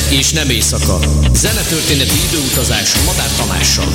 és nem éjszaka. Zenetörténeti időutazás Madár Tamással.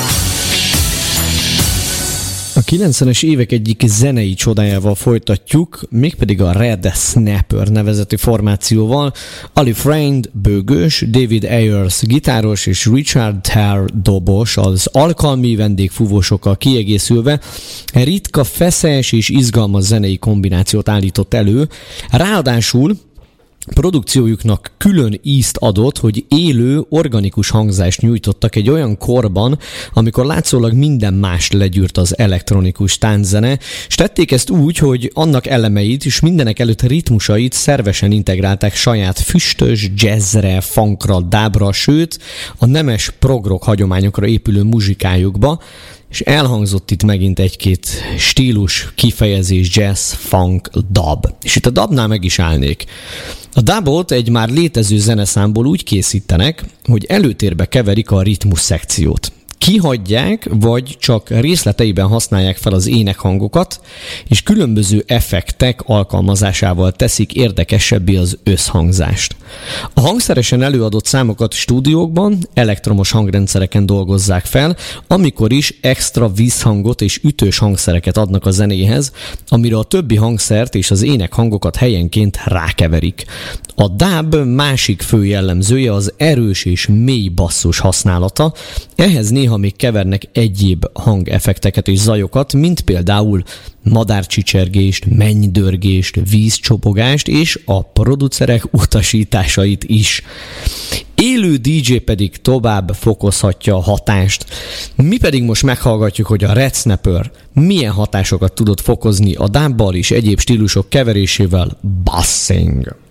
A 90-es évek egyik zenei csodájával folytatjuk, mégpedig a Red Snapper nevezetű formációval. Ali Friend bőgős, David Ayers gitáros és Richard Terr dobos, az alkalmi vendégfúvósokkal kiegészülve ritka, feszes és izgalmas zenei kombinációt állított elő. Ráadásul produkciójuknak külön ízt adott, hogy élő, organikus hangzást nyújtottak egy olyan korban, amikor látszólag minden mást legyűrt az elektronikus tánczene, és tették ezt úgy, hogy annak elemeit és mindenek előtt ritmusait szervesen integrálták saját füstös, jazzre, funkra, dábra, sőt a nemes prog-rock hagyományokra épülő muzsikájukba, és elhangzott itt megint egy-két stílus, kifejezés, jazz, funk, dub. És itt a dubnál meg is állnék. A dubot egy már létező zeneszámból úgy készítenek, hogy előtérbe keverik a ritmus szekciót. Kihagyják, vagy csak részleteiben használják fel az énekhangokat, és különböző effektek alkalmazásával teszik érdekesebbé az összhangzást. A hangszeresen előadott számokat stúdiókban, elektromos hangrendszereken dolgozzák fel, amikor is extra vízhangot és ütős hangszereket adnak a zenéhez, amire a többi hangszert és az énekhangokat helyenként rákeverik. A dub másik fő jellemzője az erős és mély basszus használata, ehhez néha még kevernek egyéb hangeffekteket és zajokat, mint például madárcsicsergést, mennydörgést, vízcsopogást és a producerek utasításait is. Élő DJ pedig tovább fokozhatja a hatást. Mi pedig most meghallgatjuk, hogy a Red Snapper milyen hatásokat tudott fokozni a dubbal és egyéb stílusok keverésével. Buzzing!